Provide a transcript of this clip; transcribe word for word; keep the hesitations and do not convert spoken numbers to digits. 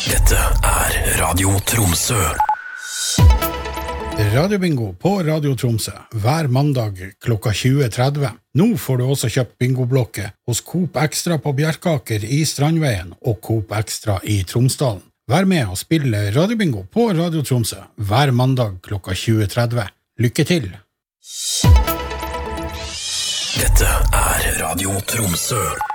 Dette er Radio Tromsø. Radiobingo på Radio Tromsø hver mandag klokka tjue tretti. Nå får du også kjøpt bingoblokke hos Coop Extra på Bjerkaker i Strandveien og Coop Extra i Tromsdalen. Vær med og spille Radiobingo på Radio Tromsø hver mandag klokka tjue tretti. Lykke til! Dette er Radio Tromsø.